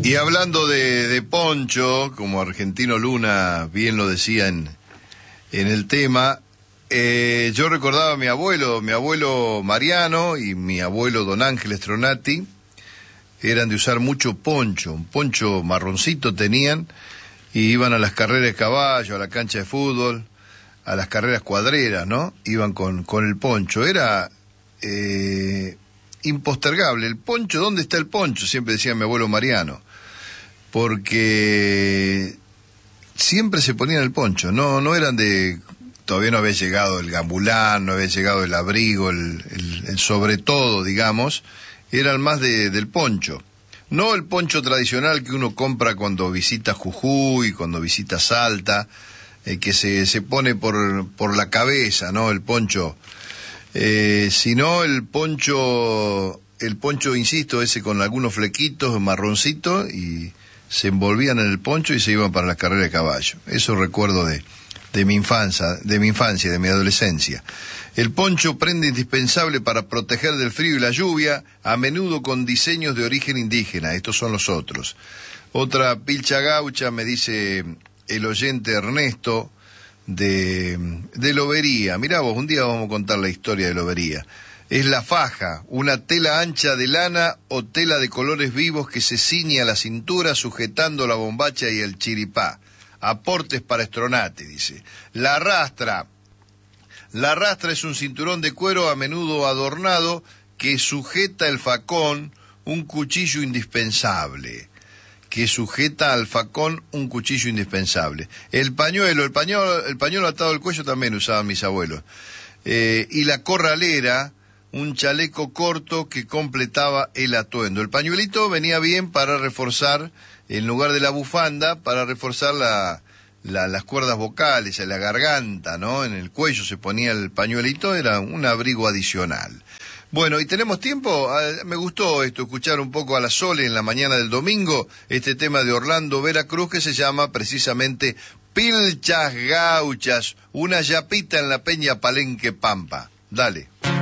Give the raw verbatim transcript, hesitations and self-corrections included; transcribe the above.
Y hablando de, de poncho, como Argentino Luna bien lo decía en, en el tema, eh, yo recordaba a mi abuelo, mi abuelo Mariano y mi abuelo Don Ángel Stronati, eran de usar mucho poncho, un poncho marroncito tenían, y iban a las carreras de caballo, a la cancha de fútbol, a las carreras cuadreras, ¿no? Iban con, con el poncho, era eh, impostergable. El poncho, ¿dónde está el poncho? Siempre decía mi abuelo Mariano, porque siempre se ponían el poncho, no, no eran de... Todavía no había llegado el gambulán, no había llegado el abrigo, el, el, el sobre todo, digamos, eran más de, del poncho. No el poncho tradicional que uno compra cuando visita Jujuy, cuando visita Salta, eh, que se, se pone por, por la cabeza, ¿no? El poncho, eh, sino el poncho, el poncho, insisto, ese con algunos flequitos, marroncito, y se envolvían en el poncho y se iban para las carreras de caballo. Eso recuerdo de... de mi infancia, de mi infancia, de mi adolescencia. El poncho, prenda indispensable para proteger del frío y la lluvia, a menudo con diseños de origen indígena. Estos son los otros. Otra pilcha gaucha, me dice el oyente Ernesto, de, de Lobería. Mirá vos, un día vamos a contar la historia de Lobería. Es la faja, una tela ancha de lana o tela de colores vivos que se ciñe a la cintura sujetando la bombacha y el chiripá. Aportes para Stronati, dice. La rastra. La rastra es un cinturón de cuero a menudo adornado que sujeta el facón, un cuchillo indispensable. Que sujeta al facón un cuchillo indispensable. El pañuelo, el pañuelo, el pañuelo atado al cuello también usaban mis abuelos. Eh, y la corralera, un chaleco corto que completaba el atuendo. El pañuelito venía bien para reforzar, en lugar de la bufanda, para reforzar la, la, las cuerdas vocales, la garganta, ¿no? En el cuello se ponía el pañuelito, era un abrigo adicional. Bueno, ¿y tenemos tiempo? Ah, me gustó esto, escuchar un poco a la Sole en la mañana del domingo, este tema de Orlando Veracruz que se llama precisamente Pilchas Gauchas, una yapita en la Peña Palenque Pampa. Dale.